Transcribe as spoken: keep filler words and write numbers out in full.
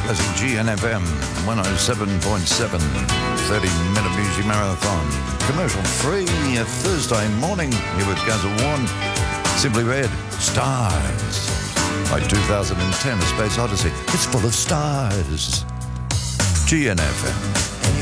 That's G N F M one oh seven point seven, thirty minute music marathon. Commercial free Thursday morning here with Gaza Warren. Simply Red, Stars. By two thousand ten, A Space Odyssey. It's full of stars. G N F M.